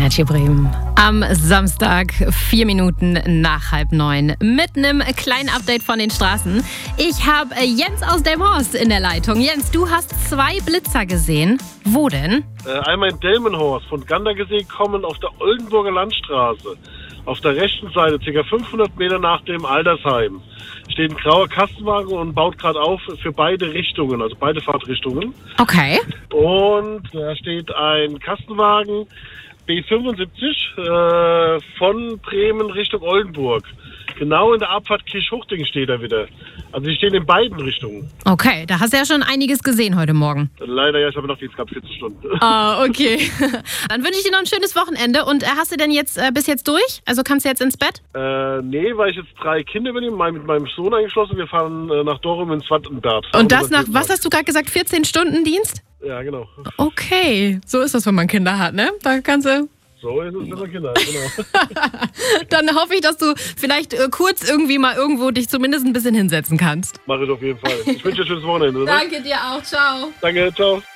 Energy Bremen. Am Samstag, 4 Minuten nach 8:30, mit einem kleinen Update von den Straßen. Ich habe Jens aus Delmenhorst in der Leitung. Jens, du hast 2 Blitzer gesehen. Wo denn? Einmal in Delmenhorst, von Gandergesee kommend auf der Oldenburger Landstraße. Auf der rechten Seite, ca. 500 Meter nach dem Altersheim, steht ein grauer Kastenwagen und baut gerade auf für beide Richtungen, also beide Fahrtrichtungen. Okay. Und da steht ein Kastenwagen B75 von Bremen Richtung Oldenburg. Genau in der Abfahrt Kirchhuchting steht er wieder. Also die stehen in beiden Richtungen. Okay, da hast du ja schon einiges gesehen heute Morgen. Leider ja, ich habe noch Dienst gehabt, 14 Stunden. Ah, okay. Dann wünsche ich dir noch ein schönes Wochenende. Und hast du denn jetzt bis jetzt durch? Also kannst du jetzt ins Bett? Nee, weil ich jetzt 3 Kinder übernehme, mit meinem Sohn eingeschlossen. Wir fahren nach Dorum ins Wattenberg. Und das nach, was hast du gerade gesagt, 14 Stunden Dienst? Ja, genau. Okay, so ist das, wenn man Kinder hat, ne? Da kannst du... So ist es, wenn man Kinder hat, genau. Dann hoffe ich, dass du vielleicht kurz irgendwie mal irgendwo dich zumindest ein bisschen hinsetzen kannst. Mach ich auf jeden Fall. Ich wünsche dir ein schönes Wochenende. Ne? Danke dir auch, ciao. Danke, ciao.